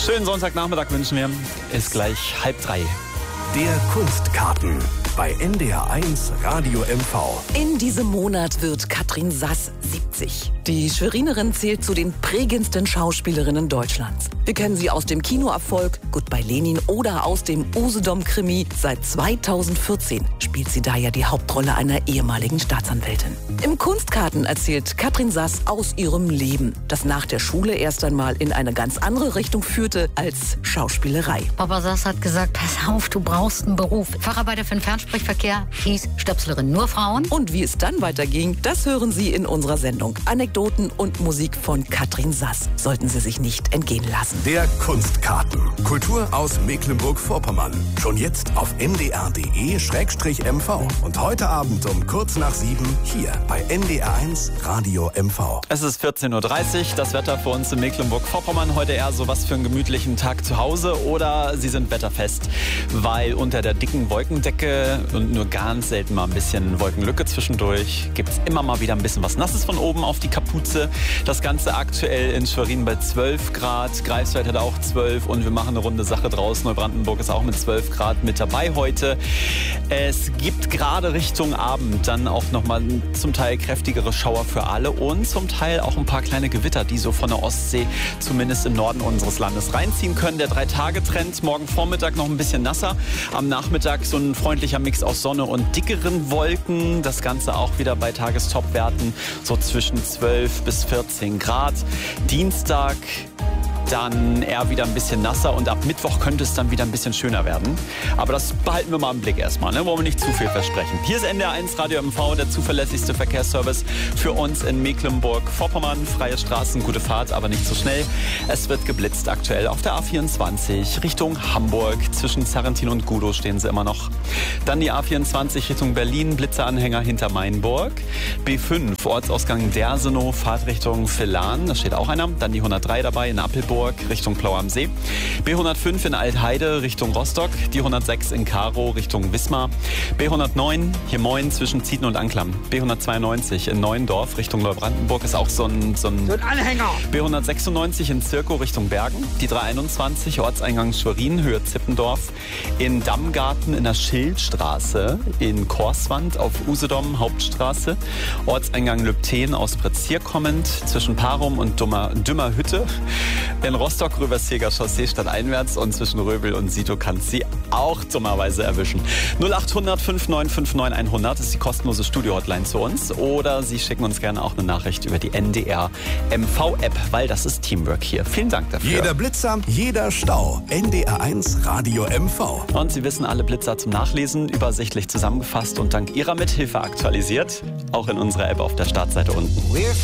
Schönen Sonntagnachmittag wünschen wir. Ist gleich 2:30. Der Kunstkarten bei NDR1 Radio MV. In diesem Monat wird Katrin Sass 70. Die Schwerinerin zählt zu den prägendsten Schauspielerinnen Deutschlands. Wir kennen sie aus dem Kinoerfolg Goodbye Lenin oder aus dem Usedom-Krimi. Seit 2014 spielt sie da ja die Hauptrolle einer ehemaligen Staatsanwältin. Im Kunstkarten erzählt Katrin Sass aus ihrem Leben, das nach der Schule erst einmal in eine ganz andere Richtung führte als Schauspielerei. Papa Sass hat gesagt, pass auf, du brauchst einen Beruf. Facharbeiter für den Fernsprechverkehr hieß Stöpslerin nur Frauen. Und wie es dann weiterging, das hören Sie in unserer Sendung. Anekdoten und Musik von Katrin Sass sollten Sie sich nicht entgehen lassen. Der Kunstkarten. Kultur aus Mecklenburg-Vorpommern. Schon jetzt auf ndr.de/mv. Und heute Abend um kurz nach 7 hier bei NDR1 Radio MV. Es ist 14:30 Uhr. Das Wetter für uns in Mecklenburg-Vorpommern. Heute eher so was für einen gemütlichen Tag zu Hause oder Sie sind wetterfest, weil unter der dicken Wolkendecke und nur ganz selten mal ein bisschen Wolkenlücke zwischendurch gibt es immer mal wieder ein bisschen was Nasses von oben auf die Kapuze. Das Ganze aktuell in Schwerin bei 12 Grad. Greifswald hat auch 12 und wir machen eine runde Sache draus. Neubrandenburg ist auch mit 12 Grad mit dabei heute. Es gibt gerade Richtung Abend dann auch nochmal zum Teil kräftigere Schauer für alle und zum Teil auch ein paar kleine Gewitter, die so von der Ostsee zumindest im Norden unseres Landes reinziehen können. Der 3-Tage-Trend, morgen Vormittag noch ein bisschen nasser. Am Nachmittag so ein freundlicher Mix aus Sonne und dickeren Wolken. Das Ganze auch wieder bei Tagestopwerten so zwischen 12 bis 14 Grad. Dienstag dann eher wieder ein bisschen nasser und ab Mittwoch könnte es dann wieder ein bisschen schöner werden. Aber das behalten wir mal im Blick erstmal, ne? Wollen wir nicht zu viel versprechen. Hier ist NDR1 Radio MV, der zuverlässigste Verkehrsservice für uns in Mecklenburg-Vorpommern. Freie Straßen, gute Fahrt, aber nicht so schnell. Es wird geblitzt aktuell auf der A24 Richtung Hamburg. Zwischen Sarrentin und Gudow stehen sie immer noch. Dann die A24 Richtung Berlin, Blitzeranhänger hinter Mainburg. B5 Ortsausgang Dersenow, Fahrtrichtung Villan, da steht auch einer. Dann die 103 dabei in Appelburg Richtung Plau am See. B105 in Altheide Richtung Rostock. Die 106 in Karow Richtung Wismar. B109 hier Moin zwischen Zieten und Anklam. B192 in Neuendorf Richtung Neubrandenburg ist auch so ein Anhänger. B196 in Zirkow Richtung Bergen. Die 321 Ortseingang Schwerin Höhe Zippendorf. In Dammgarten in der Schildstraße. In Korswand auf Usedom Hauptstraße. Ortseingang Lübten aus Pretzier kommend. Zwischen Parum und Dümmerhütte. In Rostock Röverseger Chaussee stadteinwärts und zwischen Röbel und Sito kann sie auch dummerweise erwischen. 0800 5959 100 ist die kostenlose Studio-Hotline zu uns. Oder Sie schicken uns gerne auch eine Nachricht über die NDR MV-App, weil das ist Teamwork hier. Vielen Dank dafür. Jeder Blitzer, jeder Stau. NDR1 Radio MV. Und Sie wissen, alle Blitzer zum Nachlesen, übersichtlich zusammengefasst und dank Ihrer Mithilfe aktualisiert. Auch in unserer App auf der Startseite unten.